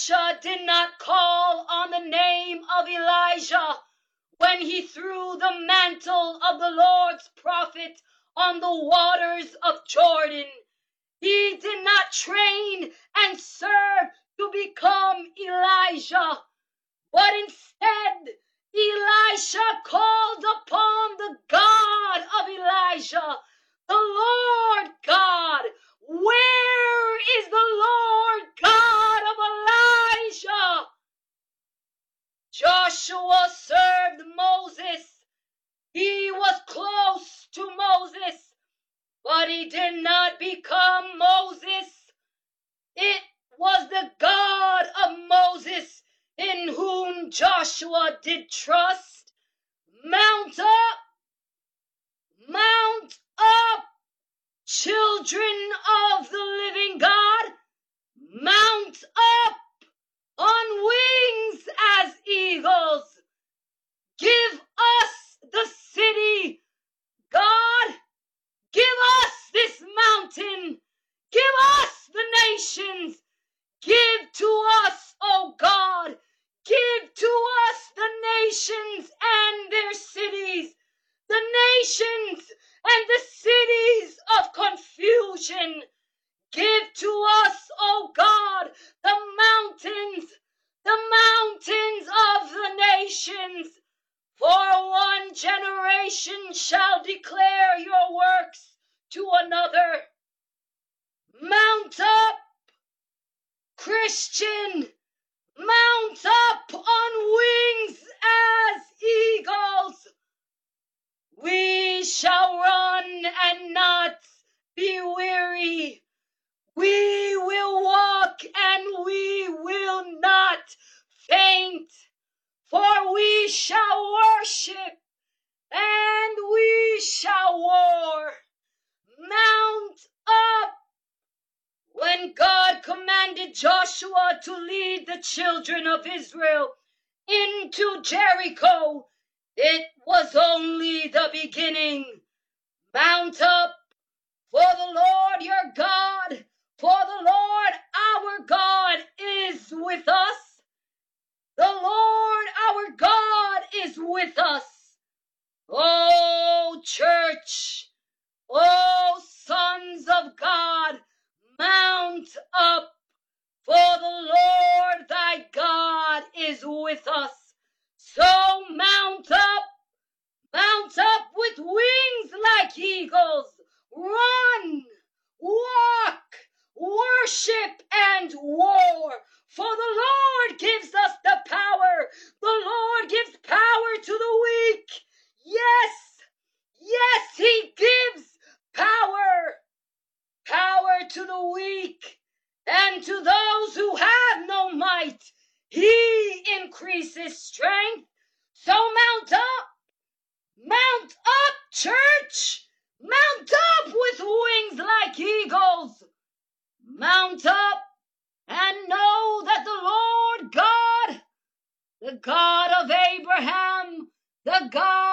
Elisha did not call on the name of Elijah when he threw the mantle of the Lord's prophet on the waters of Jordan. He did not train and serve to become Elijah, but instead Elisha called upon the God of Elijah, the Lord God. Where is the Lord God of Elijah? Joshua served Moses. He was close to Moses, but he did not become Moses. It was the God of Moses in whom Joshua did trust. Mount up, children of the living God. Mount up on wings as eagles. Give us the city, God. Give us this mountain. Give us the nations. Give to us, O God. Give to us the nations and their cities. The nations and the cities of confusion. Give to us, O God, the mountains of the nations. For one generation shall declare your works to another. Mount up, Christian, mount up on wings as eagles. We shall run and not be weary. We will walk and we will not faint. For we shall worship and we shall war. Mount up. When God commanded Joshua to lead the children of Israel into Jericho, it was only the beginning. Mount up, for the Lord your God, for the Lord our God is with us. The Lord our God is with us. O church, O sons of God, mount up, for the Lord thy God is with us. So mount up with wings like eagles. Run, walk, worship, and war. For the Lord gives us the power. The Lord gives power to the weak. Yes, he gives power to the weak, and to those who have no might, he increases strength. So mount up, church, mount up with wings like eagles. Mount up and know that the Lord God, the God of Abraham, the God